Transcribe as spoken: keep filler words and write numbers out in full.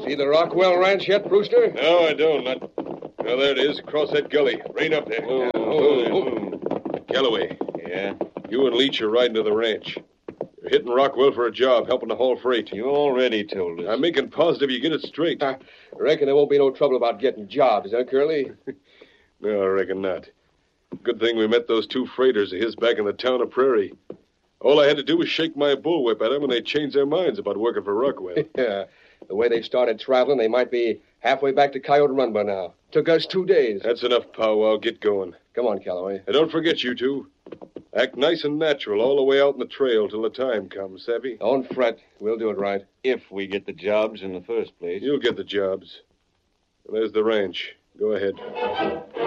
See the Rockwell Ranch yet, Brewster? No, I don't. Not... Oh, there it is, across that gully. Rein up there. Oh, oh, oh. Galloway, Yeah? you and Leach are riding to the ranch. You're hitting Rockwell for a job, helping to haul freight. You already told us. I'm making positive you get it straight. I reckon there won't be no trouble about getting jobs, huh, Curly? No, I reckon not. Good thing we met those two freighters of his back in the town of Prairie. All I had to do was shake my bullwhip at them, and they changed their minds about working for Rockwell. Yeah. The way they've started traveling, they might be halfway back to Coyote Run by now. Took us two days. That's enough, powwow. Get going. Come on, Calloway. And don't forget, you two. Act nice and natural all the way out in the trail till the time comes, savvy? Don't fret. We'll do it right. If we get the jobs in the first place. You'll get the jobs. There's the ranch. Go ahead.